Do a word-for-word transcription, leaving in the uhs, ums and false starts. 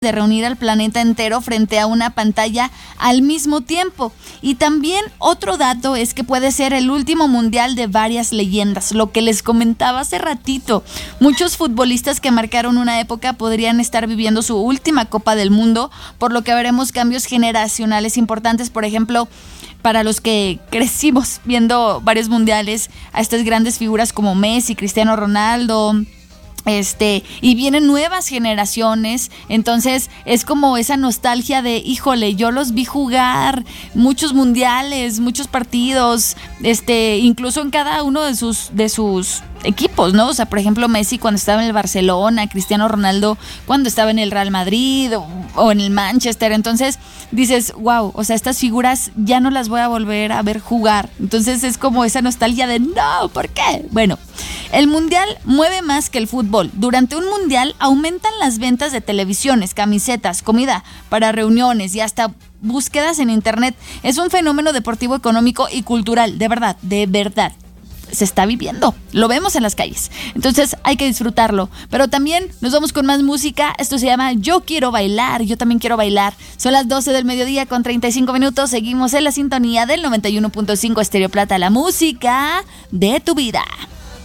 de reunir al planeta entero frente a una pantalla al mismo tiempo. Y también otro dato es que puede ser el último mundial de varias leyendas, lo que les comentaba hace ratito. Muchos futbolistas que marcaron una época podrían estar viviendo su última Copa del Mundo, por lo que veremos cambios generacionales importantes. Por ejemplo, para los que crecimos viendo varios mundiales, a estas grandes figuras como Messi, Cristiano Ronaldo, Este, y vienen nuevas generaciones, entonces es como esa nostalgia de, híjole, yo los vi jugar muchos mundiales, muchos partidos, este, incluso en cada uno de sus, de sus equipos, ¿no? O sea, por ejemplo, Messi cuando estaba en el Barcelona, Cristiano Ronaldo cuando estaba en el Real Madrid o, o en el Manchester. Entonces dices, wow, o sea, estas figuras ya no las voy a volver a ver jugar. Entonces es como esa nostalgia de, no, ¿por qué? Bueno, el mundial mueve más que el fútbol. Durante un mundial aumentan las ventas de televisiones, camisetas, comida para reuniones y hasta búsquedas en internet. Es un fenómeno deportivo, económico y cultural, de verdad, de verdad. Se está viviendo, lo vemos en las calles, entonces hay que disfrutarlo. Pero también nos vamos con más música. Esto se llama Yo Quiero Bailar, yo también quiero bailar. Son las doce del mediodía con treinta y cinco minutos. Seguimos en la sintonía del noventa y uno punto cinco Estéreo Plata, la música de tu vida.